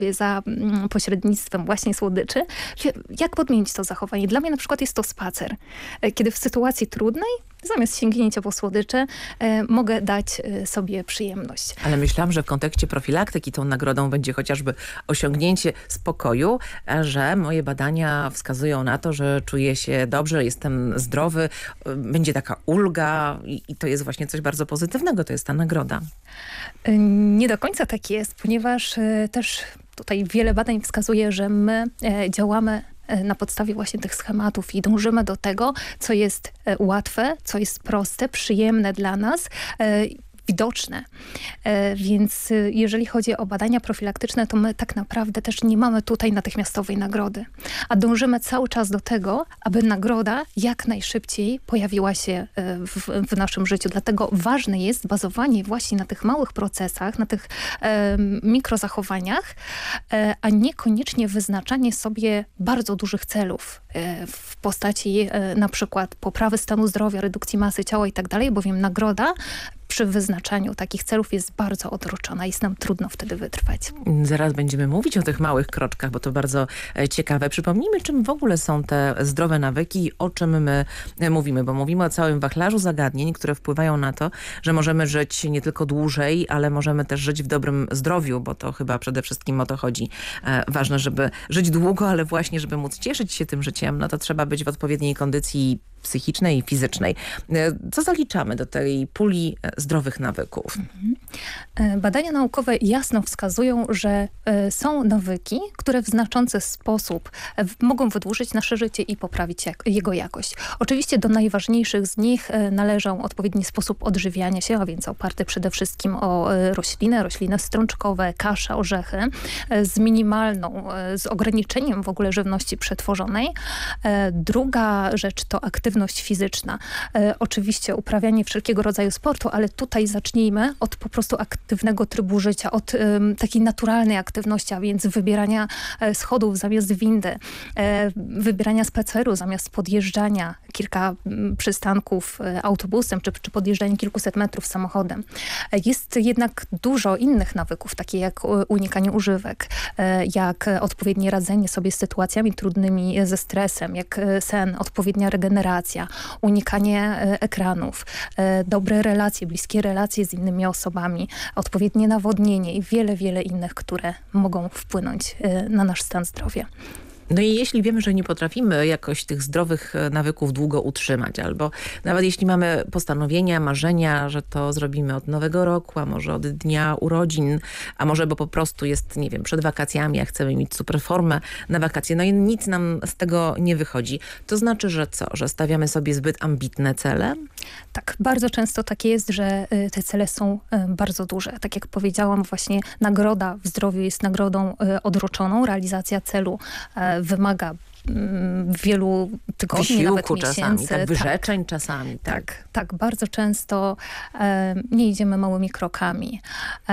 sobie za pośrednictwem właśnie słodyczy. Jak podmienić to zachowanie? Dla mnie na przykład jest to spacer. Kiedy w sytuacji trudnej, zamiast sięgnięcia po słodycze, mogę dać sobie przyjemność. Ale myślałam, że w kontekście profilaktyki tą nagrodą będzie chociażby osiągnięcie spokoju, że moje badania wskazują na to, że czuję się dobrze, jestem zdrowy, będzie taka ulga i to jest właśnie coś bardzo pozytywnego, to jest ta nagroda. Nie do końca tak jest, ponieważ też tutaj wiele badań wskazuje, że my działamy na podstawie właśnie tych schematów i dążymy do tego, co jest łatwe, co jest proste, przyjemne dla nas, widoczne. Więc jeżeli chodzi o badania profilaktyczne, to my tak naprawdę też nie mamy tutaj natychmiastowej nagrody. A dążymy cały czas do tego, aby nagroda jak najszybciej pojawiła się w naszym życiu. Dlatego ważne jest bazowanie właśnie na tych małych procesach, na tych mikrozachowaniach, a niekoniecznie wyznaczanie sobie bardzo dużych celów w postaci na przykład poprawy stanu zdrowia, redukcji masy ciała i tak dalej, bowiem nagroda przy wyznaczaniu takich celów jest bardzo odroczona. Jest nam trudno wtedy wytrwać. Zaraz będziemy mówić o tych małych kroczkach, bo to bardzo ciekawe. Przypomnijmy, czym w ogóle są te zdrowe nawyki i o czym my mówimy, bo mówimy o całym wachlarzu zagadnień, które wpływają na to, że możemy żyć nie tylko dłużej, ale możemy też żyć w dobrym zdrowiu, bo to chyba przede wszystkim o to chodzi. Ważne, żeby żyć długo, ale właśnie, żeby móc cieszyć się tym życiem, no to trzeba być w odpowiedniej kondycji psychicznej i fizycznej. Co zaliczamy do tej puli zdrowych nawyków? Badania naukowe jasno wskazują, że są nawyki, które w znaczący sposób mogą wydłużyć nasze życie i poprawić jego jakość. Oczywiście do najważniejszych z nich należą odpowiedni sposób odżywiania się, a więc oparty przede wszystkim o rośliny strączkowe, kasza, orzechy, z ograniczeniem w ogóle żywności przetworzonej. Druga rzecz to aktywność fizyczna. Oczywiście uprawianie wszelkiego rodzaju sportu, ale tutaj zacznijmy od po prostu aktywnego trybu życia, od takiej naturalnej aktywności, a więc wybierania schodów zamiast windy, wybierania spaceru zamiast podjeżdżania kilka przystanków autobusem, czy podjeżdżania kilkuset metrów samochodem. Jest jednak dużo innych nawyków, takie jak unikanie używek, jak odpowiednie radzenie sobie z sytuacjami trudnymi ze stresem, jak sen, odpowiednia regeneracja, unikanie ekranów, dobre relacje, bliskie relacje z innymi osobami, odpowiednie nawodnienie i wiele, wiele innych, które mogą wpłynąć na nasz stan zdrowia. No i jeśli wiemy, że nie potrafimy jakoś tych zdrowych nawyków długo utrzymać, albo nawet jeśli mamy postanowienia, marzenia, że to zrobimy od nowego roku, a może od dnia urodzin, a może bo po prostu jest, nie wiem, przed wakacjami, a chcemy mieć super formę na wakacje, no i nic nam z tego nie wychodzi. To znaczy, że co? Że stawiamy sobie zbyt ambitne cele? Tak, bardzo często tak jest, że te cele są bardzo duże. Tak jak powiedziałam, właśnie nagroda w zdrowiu jest nagrodą odroczoną. Realizacja celu wymaga wielu tygodni, wysiłku nawet miesięcy. Czasami, tak, wyrzeczeń czasami. Tak, bardzo często nie idziemy małymi krokami.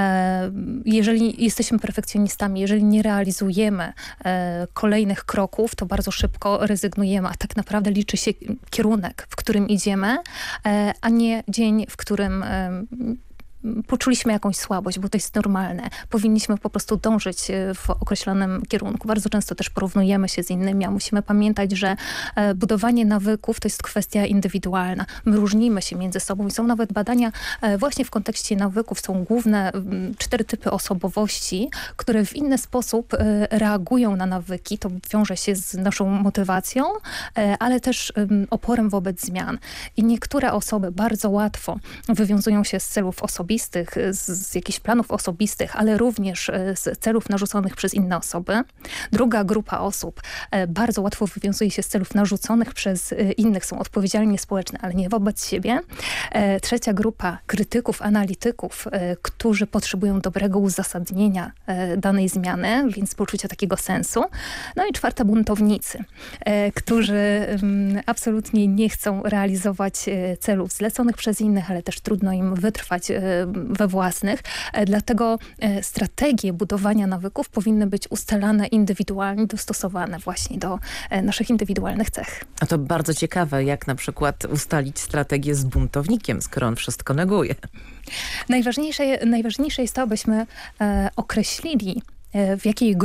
Jeżeli jesteśmy perfekcjonistami, jeżeli nie realizujemy kolejnych kroków, to bardzo szybko rezygnujemy, a tak naprawdę liczy się kierunek, w którym idziemy, a nie dzień, w którym poczuliśmy jakąś słabość, bo to jest normalne. Powinniśmy po prostu dążyć w określonym kierunku. Bardzo często też porównujemy się z innymi, a musimy pamiętać, że budowanie nawyków to jest kwestia indywidualna. My różnimy się między sobą i są nawet badania właśnie w kontekście nawyków. Są główne 4 typy osobowości, które w inny sposób reagują na nawyki. To wiąże się z naszą motywacją, ale też oporem wobec zmian. I niektóre osoby bardzo łatwo wywiązują się z celów osobistych, z jakichś planów osobistych, ale również z celów narzuconych przez inne osoby. Druga grupa osób bardzo łatwo wywiązuje się z celów narzuconych przez innych, są odpowiedzialnie społeczne, ale nie wobec siebie. Trzecia grupa krytyków, analityków, którzy potrzebują dobrego uzasadnienia danej zmiany, więc poczucia takiego sensu. No i czwarta, buntownicy, którzy absolutnie nie chcą realizować celów zleconych przez innych, ale też trudno im wytrwać we własnych. Dlatego strategie budowania nawyków powinny być ustalane indywidualnie, dostosowane właśnie do naszych indywidualnych cech. A to bardzo ciekawe, jak na przykład ustalić strategię z buntownikiem, skoro on wszystko neguje. Najważniejsze jest to, abyśmy określili, w jakiej